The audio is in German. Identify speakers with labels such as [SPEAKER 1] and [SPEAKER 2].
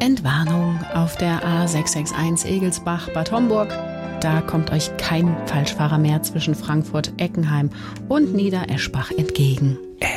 [SPEAKER 1] Entwarnung auf der A661 Egelsbach-Bad Homburg. Da kommt euch kein Falschfahrer mehr zwischen Frankfurt-Eckenheim und Niedereschbach entgegen.